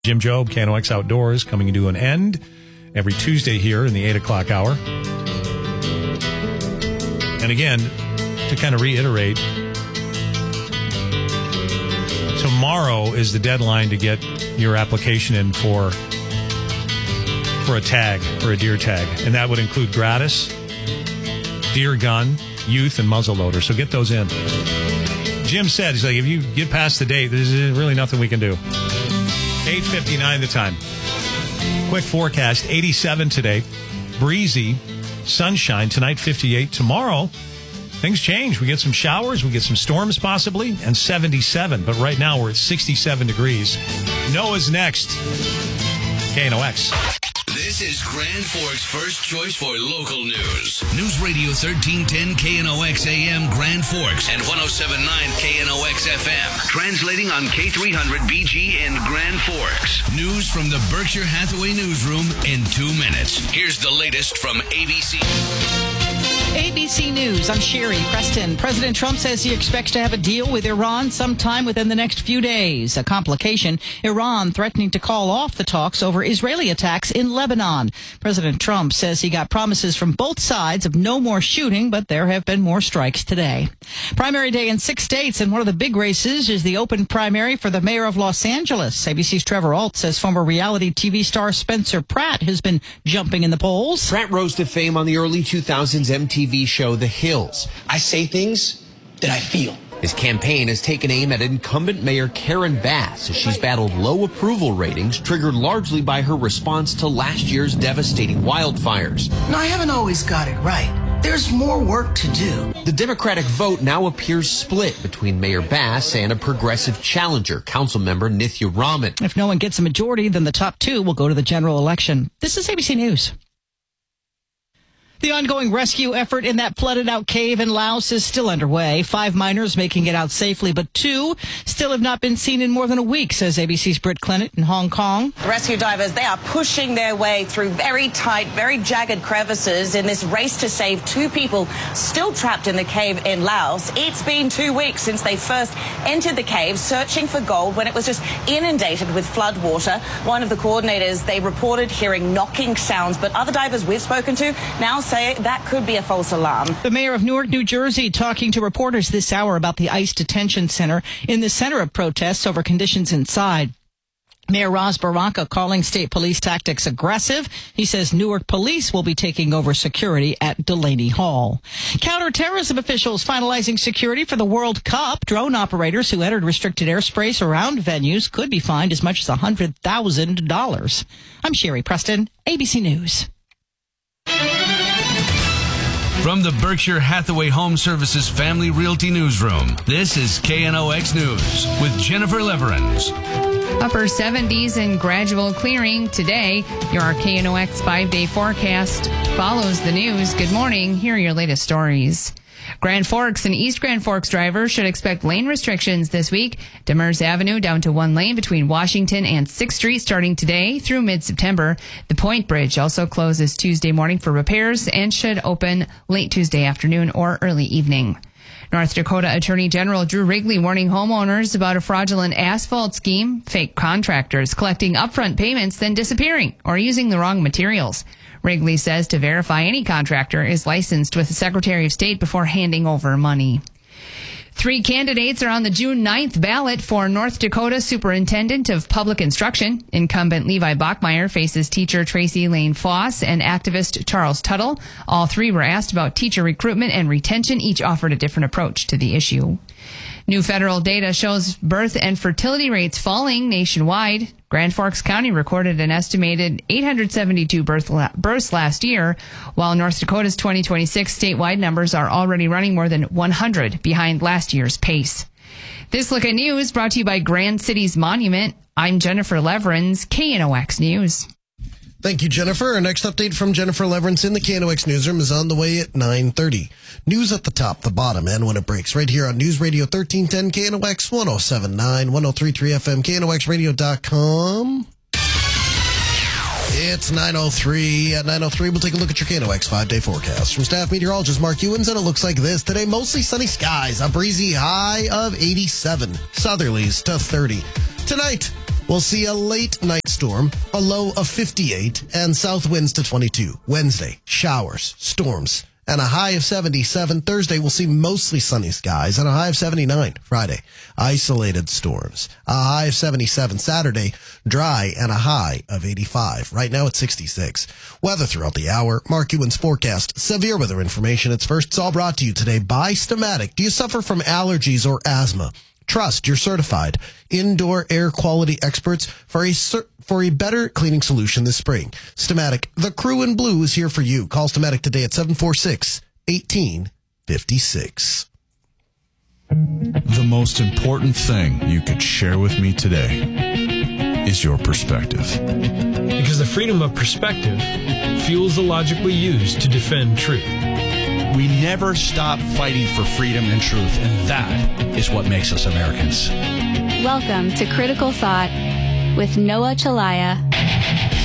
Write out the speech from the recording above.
Jim Job, KNOX Outdoors, coming to an end every Tuesday here in the 8 o'clock hour. And again, to kind of reiterate, tomorrow is the deadline to get your application in for a tag, or a deer tag. And that would include gratis, deer gun, youth, and muzzleloader. So get those in. Jim said, he's like, if you get past the date, there's really nothing we can do. 8:59 the time. Quick forecast, 87 today. Breezy, sunshine. Tonight, 58. Tomorrow, things change. We get some showers. We get some storms possibly, and 77. But right now, we're at 67 degrees. Noah's next. KNOX. This is Grand Forks' first choice for local news. News Radio 1310 KNOX AM Grand Forks and 107.9 KNOX FM. Translating on K300 BG in Grand Forks. News from the Berkshire Hathaway newsroom in 2 minutes. Here's the latest from ABC. ABC News, I'm Sherry Preston. President Trump says he expects to have a deal with Iran sometime within the next few days. A complication, Iran threatening to call off the talks over Israeli attacks in Lebanon. President Trump says he got promises from both sides of no more shooting, but there have been more strikes today. Primary day in 6 states, and one of the big races is the open primary for the mayor of Los Angeles. ABC's Trevor Ault says former reality TV star Spencer Pratt has been jumping in the polls. Pratt rose to fame on the early 2000s MTV show The Hills. I say things that I feel. His campaign has taken aim at incumbent Mayor Karen Bass as she's battled low approval ratings triggered largely by her response to last year's devastating wildfires. No, I haven't always got it right. There's more work to do. The Democratic vote now appears split between Mayor Bass and a progressive challenger, Councilmember Nithya Raman. If no one gets a majority, then the top two will go to the general election. This is ABC News. The ongoing rescue effort in that flooded-out cave in Laos is still underway. 5 miners making it out safely, but 2 still have not been seen in more than a week, says ABC's Britt Clennett in Hong Kong. The rescue divers, they are pushing their way through very tight, very jagged crevices in this race to save 2 people still trapped in the cave in Laos. It's been 2 weeks since they first entered the cave searching for gold when it was just inundated with flood water. One of the coordinators, they reported hearing knocking sounds, but other divers we've spoken to now say that could be a false alarm. The mayor of Newark, New Jersey, talking to reporters this hour about the ICE detention center in the center of protests over conditions inside. Mayor Ras Baraka calling state police tactics aggressive. He says Newark police will be taking over security at Delaney Hall. Counterterrorism officials finalizing security for the World Cup. Drone operators who entered restricted airspace around venues could be fined as much as $100,000. I'm Sherry Preston, ABC News. From the Berkshire Hathaway Home Services Family Realty Newsroom, this is KNOX News with Jennifer Leverins. Upper 70s and gradual clearing today. Your KNOX 5-day forecast follows the news. Good morning. Here are your latest stories. Grand Forks and East Grand Forks drivers should expect lane restrictions this week. Demers Avenue down to 1 lane between Washington and 6th Street starting today through mid-September. The Point Bridge also closes Tuesday morning for repairs and should open late Tuesday afternoon or early evening. North Dakota Attorney General Drew Wrigley warning homeowners about a fraudulent asphalt scheme, fake contractors collecting upfront payments then disappearing or using the wrong materials. Wrigley says to verify any contractor is licensed with the Secretary of State before handing over money. 3 candidates are on the June 9th ballot for North Dakota Superintendent of Public Instruction. Incumbent Levi Bachmeyer faces teacher Tracy Lane Foss and activist Charles Tuttle. All 3 were asked about teacher recruitment and retention. Each offered a different approach to the issue. New federal data shows birth and fertility rates falling nationwide. Grand Forks County recorded an estimated 872 births last year, while North Dakota's 2026 statewide numbers are already running more than 100 behind last year's pace. This look at news brought to you by Grand Cities Monument. I'm Jennifer Leverins, KNOX News. Thank you, Jennifer. Our next update from Jennifer Leverins in the KNOX newsroom is on the way at 9:30. News at the top, the bottom, and when it breaks, right here on News Radio 1310 KNOX 107.9, 103.3 FM, KNOXradio.com. It's 9:03. At 9:03, we'll take a look at your KNOX 5-day forecast. From staff meteorologist Mark Ewens, and it looks like this. Today, mostly sunny skies, a breezy high of 87. Southerlies to 30. Tonight, We'll see a late night storm, a low of 58, and south winds to 22. Wednesday, showers, storms, and a high of 77. Thursday, we'll see mostly sunny skies and a high of 79. Friday, isolated storms, a high of 77. Saturday, dry and a high of 85. Right now it's 66. Weather throughout the hour. Mark Ewan's forecast. Severe weather information. It's first. It's all brought to you today by Stamatic. Do you suffer from allergies or asthma? Trust your certified indoor air quality experts for a better cleaning solution this spring. Stamatic, the crew in blue is here for you. Call Stamatic today at 746-1856. The most important thing you could share with me today is your perspective. Because the freedom of perspective fuels the logic we use to defend truth. We never stop fighting for freedom and truth, and that is what makes us Americans. Welcome to Critical Thought with Noah Chalaya.